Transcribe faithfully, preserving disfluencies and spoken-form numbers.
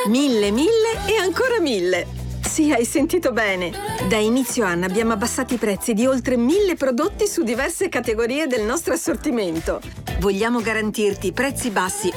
Mille, mille e ancora mille. Sì, hai sentito bene. Da inizio anno abbiamo abbassato i prezzi di oltre mille prodotti su diverse categorie del nostro assortimento. Vogliamo garantirti prezzi bassi